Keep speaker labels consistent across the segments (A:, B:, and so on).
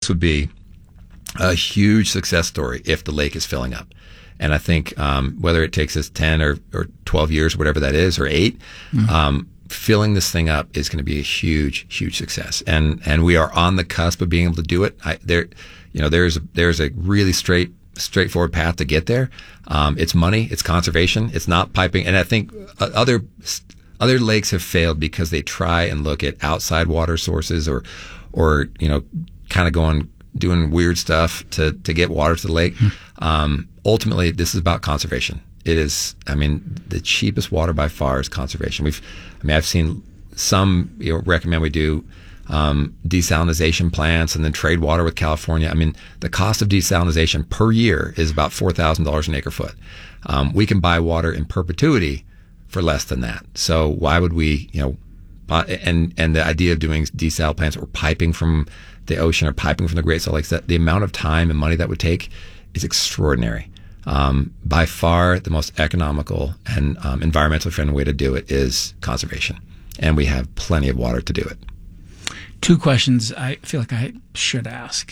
A: this would be a huge success story if the lake is filling up. And I think whether it takes us 10 or 12 years, whatever that is, or 8, filling this thing up is going to be a huge, huge success. And we are on the cusp of being able to do it. There's a really straightforward path to get there. It's money, it's conservation, it's not piping. And I think other lakes have failed because they try and look at outside water sources or kind of doing weird stuff to get water to the lake. Ultimately, this is about conservation. It is, the cheapest water by far is conservation. I've seen some recommend we do desalination plants and then trade water with California. The cost of desalination per year is about $4,000 an acre foot. We can buy water in perpetuity for less than that. So why would we, and the idea of doing desal plants or piping from the ocean or piping from the Great Salt Lakes, that the amount of time and money that would take is extraordinary. By far, the most economical and environmentally friendly way to do it is conservation. And we have plenty of water to do it.
B: 2 questions I feel like I should ask.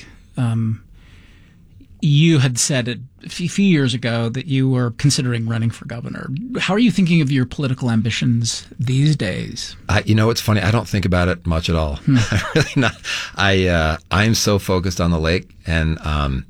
B: You had said a few years ago that you were considering running for governor. How are you thinking of your political ambitions these days?
A: It's funny. I don't think about it much at all. Really not. I'm so focused on the lake, and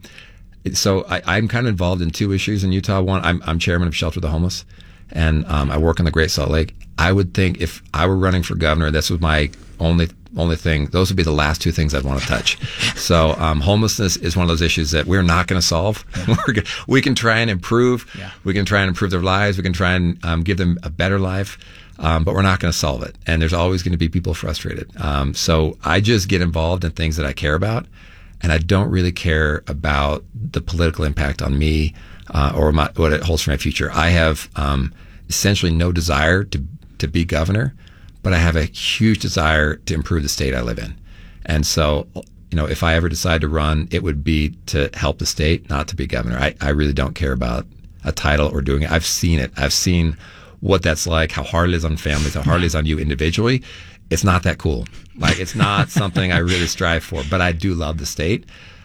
A: so I'm kind of involved in 2 issues in Utah. One, I'm chairman of Shelter the Homeless, and I work on the Great Salt Lake. I would think if I were running for governor, this was my only thing. Those would be the last 2 things I'd want to touch. So homelessness is one of those issues that we're not going to solve. Yeah. We can try and improve. Yeah. We can try and improve their lives. We can try and give them a better life. But we're not going to solve it. And there's always going to be people frustrated. So I just get involved in things that I care about. And I don't really care about the political impact on me or what it holds for my future. I have essentially no desire to be governor, but I have a huge desire to improve the state I live in. And so, if I ever decide to run, it would be to help the state, not to be governor. I really don't care about a title or doing it. I've seen it. I've seen what that's like, how hard it is on families, how hard it is on you individually. It's not that cool. It's not something I really strive for, but I do love the state.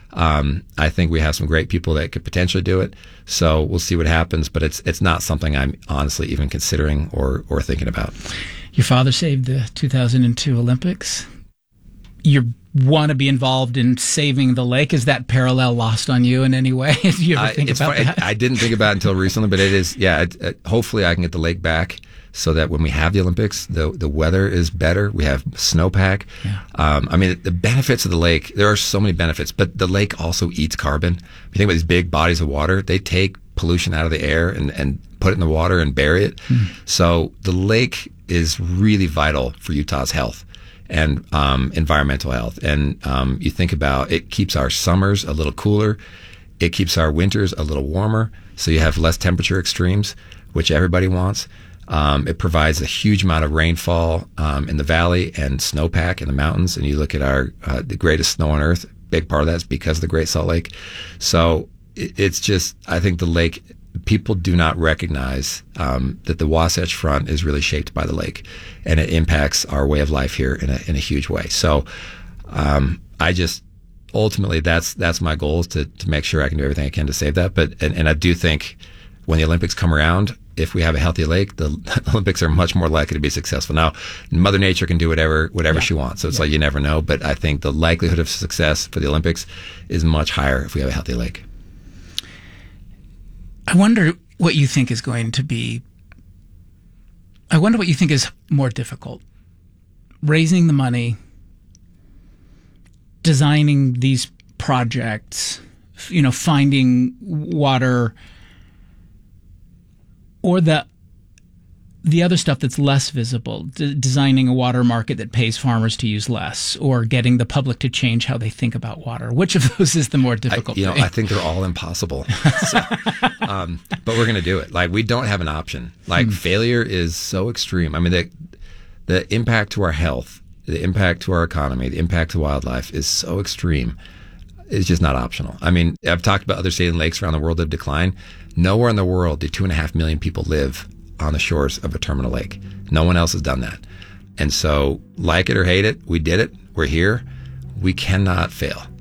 A: I think we have some great people that could potentially do it. So we'll see what happens, but it's not something I'm honestly even considering or thinking about.
B: Your father saved the 2002 Olympics. You want to be involved in saving the lake. Is that parallel lost on you in any way? Do you ever think about that?
A: I didn't think about it until recently, but it is, hopefully I can get the lake back so that when we have the Olympics, the weather is better. We have snowpack. Yeah. The benefits of the lake, there are so many benefits, but the lake also eats carbon. If you think about these big bodies of water, they take pollution out of the air and put it in the water and bury it. So the lake is really vital for Utah's health and environmental health. And you think about it keeps our summers a little cooler. It keeps our winters a little warmer. So you have less temperature extremes, which everybody wants. It provides a huge amount of rainfall in the valley and snowpack in the mountains. And you look at the greatest snow on earth, big part of that is because of the Great Salt Lake. So it's just, I think the lake, people do not recognize that the Wasatch Front is really shaped by the lake, and it impacts our way of life here in a huge way. So I just ultimately that's my goal, is to make sure I can do everything I can to save that. But and I do think when the Olympics come around, if we have a healthy lake, the Olympics are much more likely to be successful. Now, Mother Nature can do whatever she wants, so it's like you never know. But I think the likelihood of success for the Olympics is much higher if we have a healthy lake.
B: I wonder what you think is more difficult. Raising the money, designing these projects, finding water, or the other stuff that's less visible, designing a water market that pays farmers to use less, or getting the public to change how they think about water. Which of those is the more difficult thing?
A: I think they're all impossible. But we're going to do it. We don't have an option. Failure is so extreme. The impact to our health, the impact to our economy, the impact to wildlife is so extreme. It's just not optional. I've talked about other saline lakes around the world that have declined. Nowhere in the world do 2.5 million people live on the shores of a terminal lake. No one else has done that. And so, like it or hate it, we did it. We're here. We cannot fail.